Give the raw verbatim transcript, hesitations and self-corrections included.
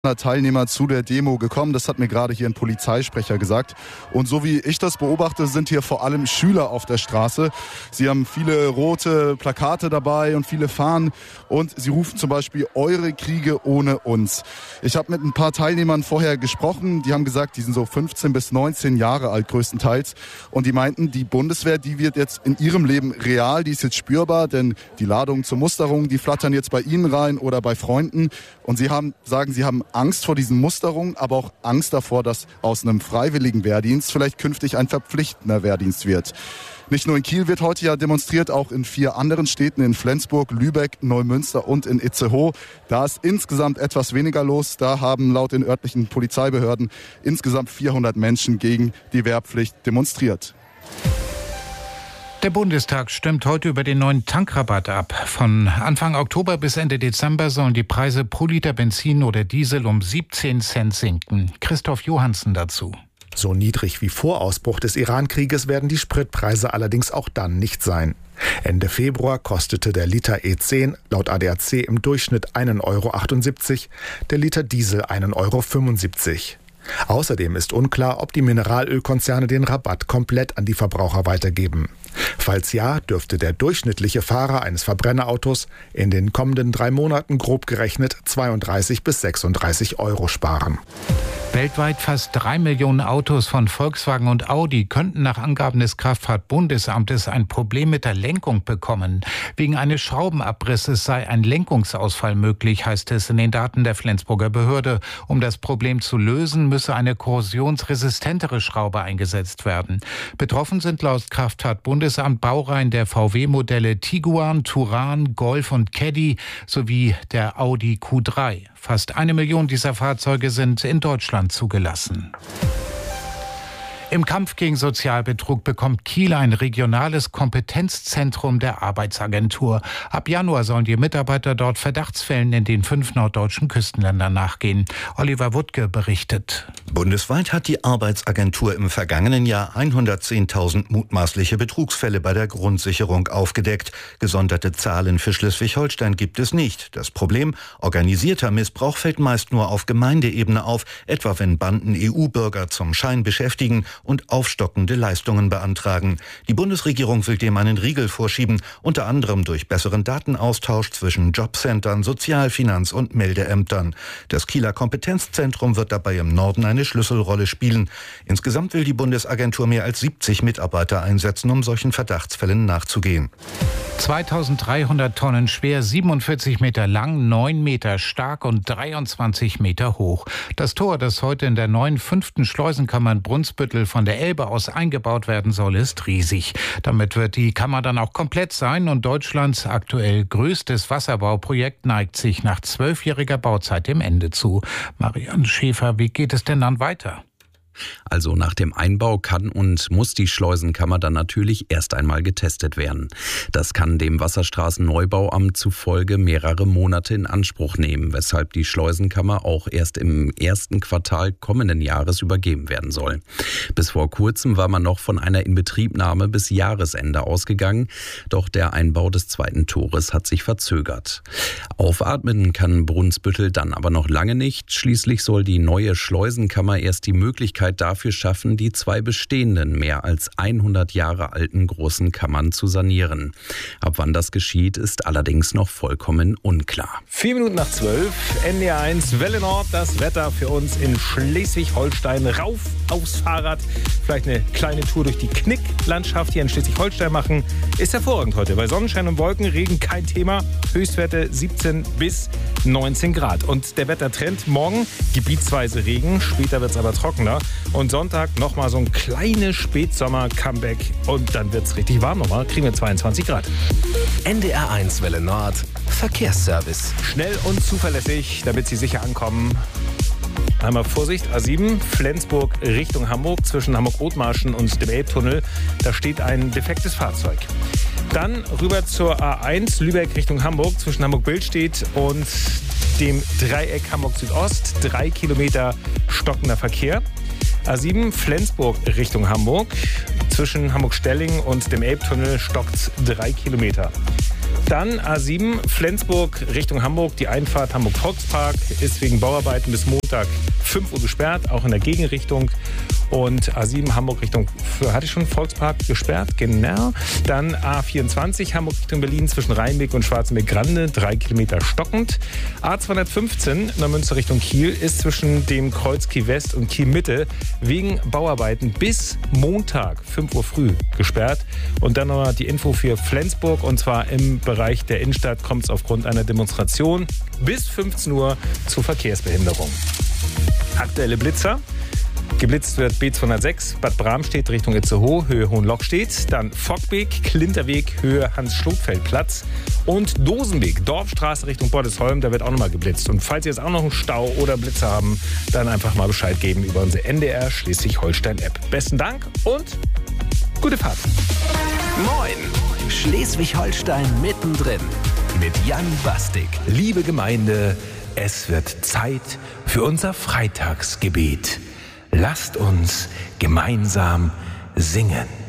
Teilnehmer zu der Demo gekommen. Das hat mir gerade hier ein Polizeisprecher gesagt. Und so wie ich das beobachte, sind hier vor allem Schüler auf der Straße. Sie haben viele rote Plakate dabei und viele Fahnen. Und sie rufen zum Beispiel "Eure Kriege ohne uns". Ich habe mit ein paar Teilnehmern vorher gesprochen. Die haben gesagt, die sind so fünfzehn bis neunzehn Jahre alt größtenteils. Und die meinten, die Bundeswehr, die wird jetzt in ihrem Leben real. Die ist jetzt spürbar, denn die Ladungen zur Musterung, die flattern jetzt bei ihnen rein oder bei Freunden. Und sie haben, sagen, sie haben Angst vor diesen Musterungen, aber auch Angst davor, dass aus einem freiwilligen Wehrdienst vielleicht künftig ein verpflichtender Wehrdienst wird. Nicht nur in Kiel wird heute ja demonstriert, auch in vier anderen Städten, in Flensburg, Lübeck, Neumünster und in Itzehoe. Da ist insgesamt etwas weniger los. Da haben laut den örtlichen Polizeibehörden insgesamt vierhundert Menschen gegen die Wehrpflicht demonstriert. Der Bundestag stimmt heute über den neuen Tankrabatt ab. Von Anfang Oktober bis Ende Dezember sollen die Preise pro Liter Benzin oder Diesel um siebzehn Cent sinken. Christoph Johansen dazu. So niedrig wie vor Ausbruch des Iran-Krieges werden die Spritpreise allerdings auch dann nicht sein. Ende Februar kostete der Liter E zehn laut A D A C im Durchschnitt einen Euro achtundsiebzig, der Liter Diesel einen Euro fünfundsiebzig. Außerdem ist unklar, ob die Mineralölkonzerne den Rabatt komplett an die Verbraucher weitergeben. Falls ja, dürfte der durchschnittliche Fahrer eines Verbrennerautos in den kommenden drei Monaten grob gerechnet zweiunddreißig bis sechsunddreißig Euro sparen. Weltweit fast drei Millionen Autos von Volkswagen und Audi könnten nach Angaben des Kraftfahrtbundesamtes ein Problem mit der Lenkung bekommen. Wegen eines Schraubenabrisses sei ein Lenkungsausfall möglich, heißt es in den Daten der Flensburger Behörde. Um das Problem zu lösen, müsse eine korrosionsresistentere Schraube eingesetzt werden. Betroffen sind laut Kraftfahrtbundesamt Baureihen der V W-Modelle Tiguan, Touran, Golf und Caddy sowie der Audi Q drei. Fast eine Million dieser Fahrzeuge sind in Deutschland zugelassen. Im Kampf gegen Sozialbetrug bekommt Kiel ein regionales Kompetenzzentrum der Arbeitsagentur. Ab Januar sollen die Mitarbeiter dort Verdachtsfällen in den fünf norddeutschen Küstenländern nachgehen. Oliver Wuttke berichtet. Bundesweit hat die Arbeitsagentur im vergangenen Jahr hundertzehntausend mutmaßliche Betrugsfälle bei der Grundsicherung aufgedeckt. Gesonderte Zahlen für Schleswig-Holstein gibt es nicht. Das Problem: organisierter Missbrauch fällt meist nur auf Gemeindeebene auf, etwa wenn Banden E U-Bürger zum Schein beschäftigen und aufstockende Leistungen beantragen. Die Bundesregierung will dem einen Riegel vorschieben, unter anderem durch besseren Datenaustausch zwischen Jobcentern, Sozial-, Finanz- und Meldeämtern. Das Kieler Kompetenzzentrum wird dabei im Norden eine Schlüsselrolle spielen. Insgesamt will die Bundesagentur mehr als siebzig Mitarbeiter einsetzen, um solchen Verdachtsfällen nachzugehen. zweitausenddreihundert Tonnen schwer, siebenundvierzig Meter lang, neun Meter stark und dreiundzwanzig Meter hoch. Das Tor, das heute in der neuen fünften Schleusenkammer in Brunsbüttel von der Elbe aus eingebaut werden soll, ist riesig. Damit wird die Kammer dann auch komplett sein und Deutschlands aktuell größtes Wasserbauprojekt neigt sich nach zwölfjähriger Bauzeit dem Ende zu. Marianne Schäfer, wie geht es denn dann weiter? Also nach dem Einbau kann und muss die Schleusenkammer dann natürlich erst einmal getestet werden. Das kann dem Wasserstraßenneubauamt zufolge mehrere Monate in Anspruch nehmen, weshalb die Schleusenkammer auch erst im ersten Quartal kommenden Jahres übergeben werden soll. Bis vor kurzem war man noch von einer Inbetriebnahme bis Jahresende ausgegangen, doch der Einbau des zweiten Tores hat sich verzögert. Aufatmen kann Brunsbüttel dann aber noch lange nicht. Schließlich soll die neue Schleusenkammer erst die Möglichkeit dafür schaffen, die zwei bestehenden, mehr als hundert Jahre alten großen Kammern zu sanieren. Ab wann das geschieht, ist allerdings noch vollkommen unklar. Vier Minuten nach zwölf, N D R eins, Welle Nord, das Wetter für uns in Schleswig-Holstein. Rauf aufs Fahrrad, vielleicht eine kleine Tour durch die Knicklandschaft hier in Schleswig-Holstein machen. Ist hervorragend heute, bei Sonnenschein und Wolken, Regen kein Thema. Höchstwerte siebzehn bis neunzehn Grad. Und der Wettertrend: morgen gebietsweise Regen, später wird es aber trockener. Und Sonntag nochmal so ein kleines Spätsommer-Comeback. Und dann wird es richtig warm nochmal. Kriegen wir zweiundzwanzig Grad. N D R eins Welle Nord Verkehrsservice. Schnell und zuverlässig, damit Sie sicher ankommen. Einmal Vorsicht, A sieben, Flensburg Richtung Hamburg, zwischen Hamburg-Othmarschen und dem Elbtunnel. Da steht ein defektes Fahrzeug. Dann rüber zur A eins, Lübeck Richtung Hamburg, zwischen Hamburg-Billstedt und dem Dreieck Hamburg-Südost. Drei Kilometer stockender Verkehr. A sieben, Flensburg Richtung Hamburg, zwischen Hamburg-Stelling und dem Elbtunnel stockt drei Kilometer. Dann A sieben, Flensburg Richtung Hamburg. Die Einfahrt Hamburg-Volkspark ist wegen Bauarbeiten bis Montag fünf Uhr gesperrt, auch in der Gegenrichtung. Und A sieben Hamburg Richtung, für, hatte ich schon Volkspark gesperrt? Genau. Dann A vierundzwanzig Hamburg Richtung Berlin zwischen Rheinbeck und Schwarzenbeck-Grande, drei Kilometer stockend. A zweihundertfünfzehn Neumünster Richtung Kiel ist zwischen dem Kreuz Kiel West und Kiel Mitte wegen Bauarbeiten bis Montag fünf Uhr früh gesperrt. Und dann noch die Info für Flensburg, und zwar im Bereich der Innenstadt kommt es aufgrund einer Demonstration bis fünfzehn Uhr zu Verkehrsbehinderung. Aktuelle Blitzer. Geblitzt wird B zweihundertsechs, Bad Bramstedt Richtung Itzehoe, Höhe Hohenlochstedt. Dann Fockbeek, Klinterweg, Höhe Hans-Schlotfeld-Platz. Und Dosenweg, Dorfstraße Richtung Bordesholm, da wird auch nochmal geblitzt. Und falls Sie jetzt auch noch einen Stau oder Blitzer haben, dann einfach mal Bescheid geben über unsere N D R Schleswig-Holstein-App. Besten Dank und gute Fahrt. Moin! Schleswig-Holstein mittendrin mit Jan Bastik. Liebe Gemeinde, es wird Zeit für unser Freitagsgebet. Lasst uns gemeinsam singen.